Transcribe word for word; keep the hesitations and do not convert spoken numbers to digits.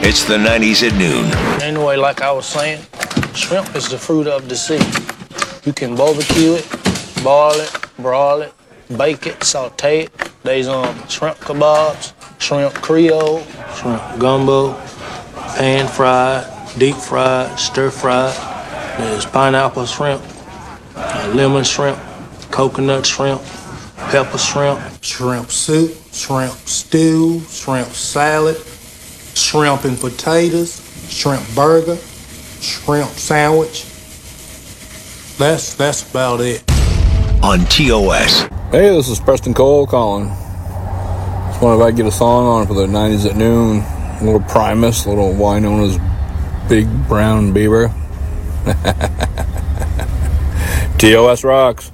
It's the nineties at noon. Anyway, like I was saying, shrimp is the fruit of the sea. You can barbecue it, boil it, broil it, bake it, saute it. There's um, shrimp kebabs, shrimp creole, shrimp gumbo, pan fried, deep fried, stir fried. There's pineapple shrimp, uh, lemon shrimp, coconut shrimp, pepper shrimp, shrimp soup, shrimp stew, shrimp salad, shrimp and potatoes, shrimp burger, shrimp sandwich. That's that's about it. On T O S. Hey, this is Preston Cole calling. Just wonder if I could get a song on for the nineties at noon. A little Primus, a little why known as Big Brown Beaver. T O S rocks.